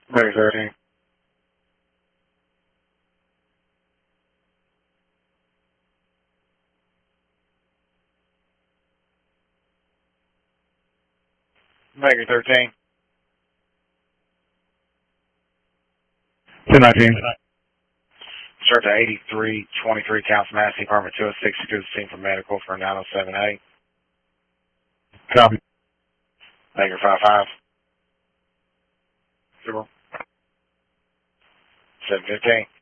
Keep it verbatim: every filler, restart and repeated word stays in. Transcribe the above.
Baker thirteen. Baker thirteen. ten nineteen. Start to eighty-three twenty-three, Council Massey, Department two oh six, to the scene for medical for nine oh seven eight. Copy. Baker five five. Zero. seven fifteen.